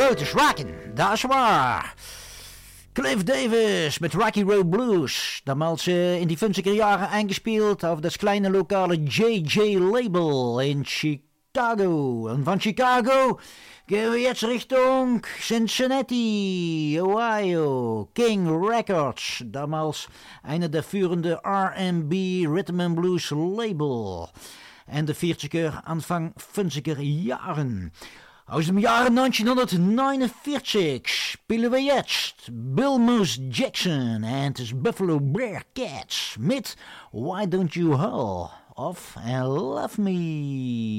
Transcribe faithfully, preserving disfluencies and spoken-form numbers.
Road is rockin', dat is waar. Cliff Davis met Rocky Road Blues. Damals uh, in die funzige jaren eingespeeld auf das kleine lokale J J Label in Chicago. Und von Chicago gehen wir jetzt Richtung Cincinnati, Ohio. King Records, damals einer der führenden R and B Rhythm and Blues Label. Ende vierziger, Anfang fünfziger Jahren. Aus dem Jahre neunzehnhundertneunundvierzig spielen wir jetzt Bill Moose Jackson and his Buffalo Bearcats mit Why Don't You Howl of and Love Me.